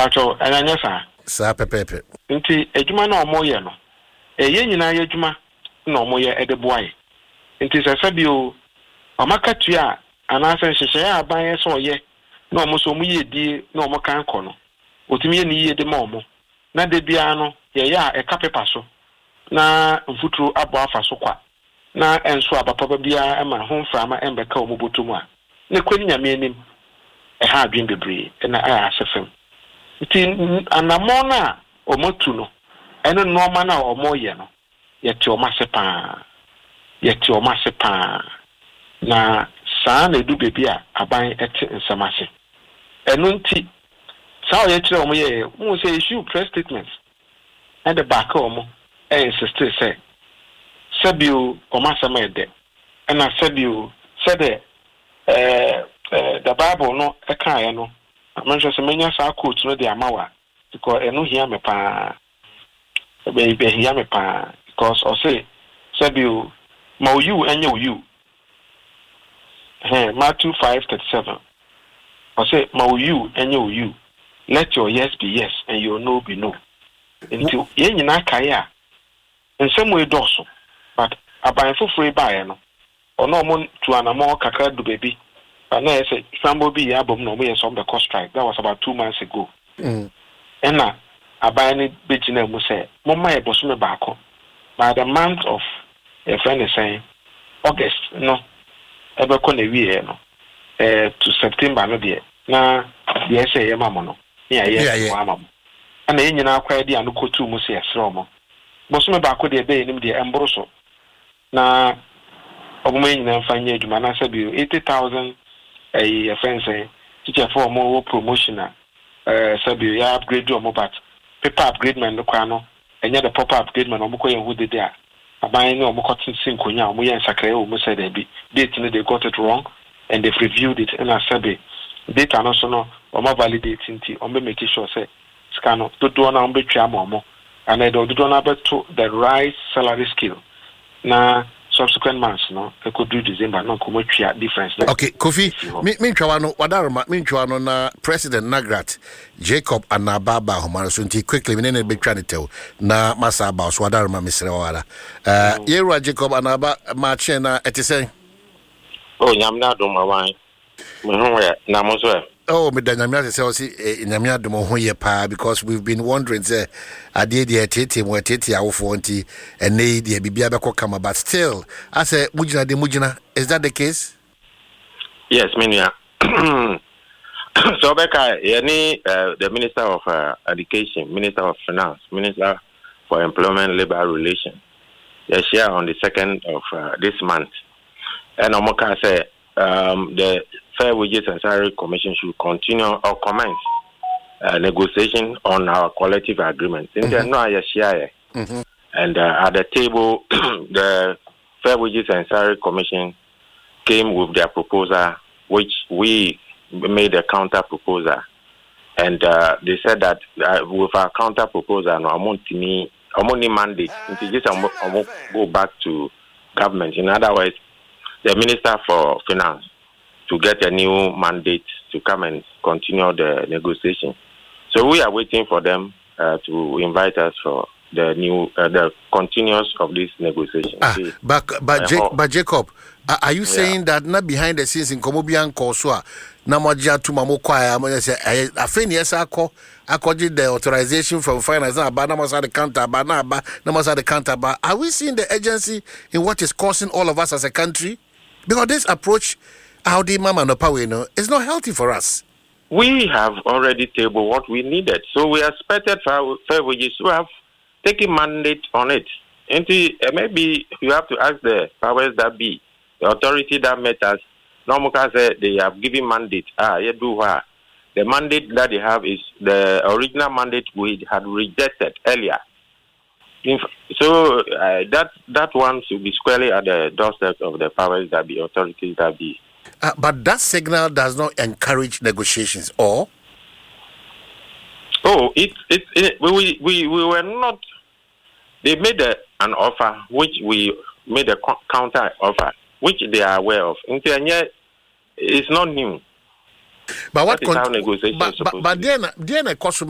Pacho anya sa pepepe nti adwuma na omoye no eye nyina ye adwuma na omoye edeboaye nti sasabio amaka tua anasa nhyehyɛ aban so oye na omo so mu ye die na omo kan kɔ no otumi ye ni ye de ma omo na de bia no ye ya eka pepa so na mfuturo abo afa so kwa na enso abapapa bia ema ho mframa embeka omo botomu a ne kwani nyame anim ha adwen bebre na aya asefem nti anamona omotu no eno noma na omoye no yeti omasepa na saa na edu bebi a aban ete nsamase eno nti saa oye kire omoye mu say issue press statements and the back omo insist say sabio omasema ede na sabio said the Bible no eka no amanhwe se menya saa quote no de amawa because eno hia me pa be hia me pa because o say sabio ma you enye you Matthew 5:37 o say ma you enye you let your yes be yes and your no be no until ye nyina kai a nsem we doso but aban foforo ba no ono mo tuanamo kakra du baby. And I said, somebody album no way some the cost strike. That was about 2 months ago. And now, I buy any bitch in them say, Mama, was me back home. By the month of a friend is saying, August, no, ever con a year, no, to September, no, dear. Now, the say, Mamma, no, yeah, Mamma. And the Indian acquired the Anuko 2 Musia Sromo. Was me back with the bay named the Ambroso. Now, of me and Fanya Jumana said you 80,000. A friend say teacher for more promotion sabi ya upgrade your mobile paper upgrade man no kwano enya the proper upgrade man omko ye hu de there aban no omko tin konya omo ye nsakra omo say there be date no they got it wrong and they've reviewed it and sabi data no so no omo validate nti omo make sure say scan do na omo twa omo and do na beto the right salary scale na subsequent months no e could do December no come twa difference. Okay, Kofi me ntwa no wadaroma me ntwa no na President Nagrat Jacob Anababa Homaro so nti quickly me ne betwa ne tew na masaba so wadaroma mesre wala yeru Jacob Anaba ma che na etisen oh nyamna do mawan me ho na mo so oh me da nyamia se o si nyamia do mo ho ye pa because we've been wondering say ade de tete mo tete awofo nti ene de bibia be kokama but still I say mujina is that the case? Yes menia so beka the Minister of Education, Minister of Finance, Minister for Employment Labor Relations they share on the 2nd of this month and omoka say the Fair Wages and Salary Commission should continue or commence negotiation on our collective agreement. And at the table, the Fair Wages and Salary Commission came with their proposal, which we made a counter proposal. And they said that with our counter proposal, no, I'm only mandate. I'm go back to government. In other words, the Minister for Finance to get a new mandate to come and continue the negotiation. So we are waiting for them to invite us for the new the continuous of this negotiation. But Jacob, are you saying that not behind the scenes in Komobian Koswa, Namaja to Mamokwaya, I think yes, I did the authorization from finance, but Namasa the counter, but Namasa the counter. But are we seeing the agency in what is causing all of us as a country? Because this approach, how the Mama no power, is not healthy for us. We have already tabled what we needed, so we expected fair wages to have taken mandate on it. And maybe you have to ask the powers that be, the authority that met us. Nomuka said they have given mandate. The mandate that they have is the original mandate we had rejected earlier. So that one should be squarely at the doorstep of the powers that be, authorities that be. But that signal does not encourage negotiations, or? Oh, we were not. They made an offer, which we made a counter offer, which they are aware of. And yet, it's not new. But what? That is how negotiations but then,